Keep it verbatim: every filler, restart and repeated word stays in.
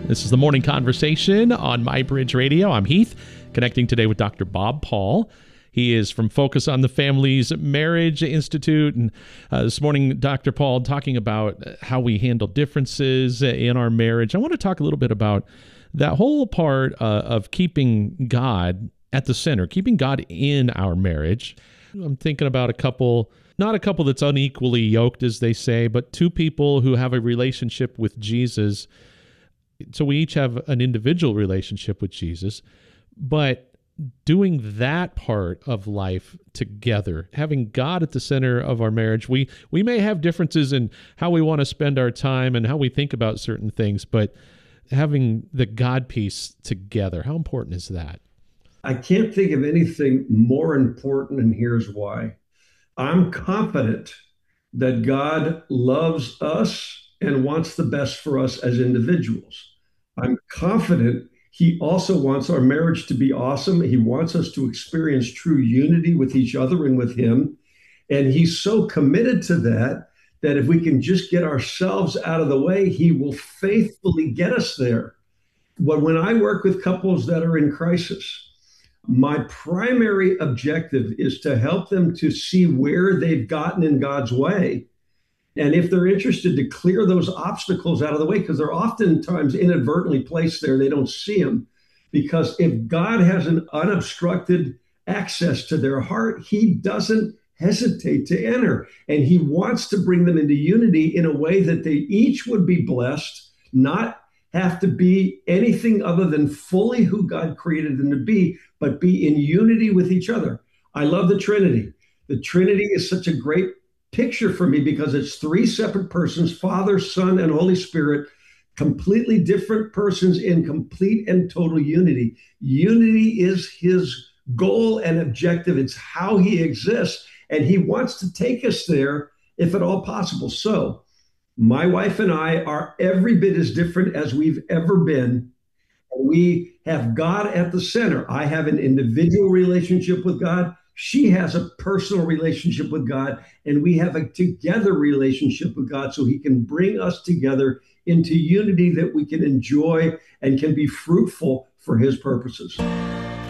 This is the Morning Conversation on MyBridge Radio. I'm Heath, connecting today with Doctor Bob Paul. He is from Focus on the Family's Marriage Institute. And uh, this morning, Doctor Paul talking about how we handle differences in our marriage. I want to talk a little bit about that whole part uh, of keeping God at the center, keeping God in our marriage. I'm thinking about a couple, not a couple that's unequally yoked, as they say, but two people who have a relationship with Jesus. So we each have an individual relationship with Jesus, but doing that part of life together, having God at the center of our marriage, we we may have differences in how we want to spend our time and how we think about certain things, but having the God piece together, how important is that? I can't think of anything more important, and here's why. I'm confident that God loves us and wants the best for us as individuals. I'm confident He also wants our marriage to be awesome. He wants us to experience true unity with each other and with Him. And He's so committed to that, that if we can just get ourselves out of the way, He will faithfully get us there. But when I work with couples that are in crisis, my primary objective is to help them to see where they've gotten in God's way. And if they're interested, to clear those obstacles out of the way, because they're oftentimes inadvertently placed there, they don't see them. Because if God has an unobstructed access to their heart, He doesn't hesitate to enter. And He wants to bring them into unity in a way that they each would be blessed, not have to be anything other than fully who God created them to be, but be in unity with each other. I love the Trinity. The Trinity is such a great picture for me because it's three separate persons, Father, Son, and Holy Spirit, completely different persons in complete and total unity. Unity is His goal and objective. It's how He exists, and He wants to take us there if at all possible. So my wife and I are every bit as different as we've ever been. We have God at the center. I have an individual relationship with God. She has a personal relationship with God, and we have a together relationship with God so He can bring us together into unity that we can enjoy and can be fruitful for His purposes.